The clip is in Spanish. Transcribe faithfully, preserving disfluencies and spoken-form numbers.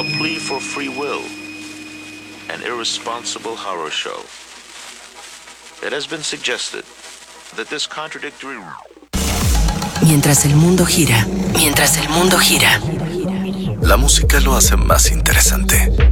plea for free will, an irresponsible horror show. It has been suggested that this contradictory... Mientras el mundo gira, mientras el mundo gira, la música lo hace más interesante.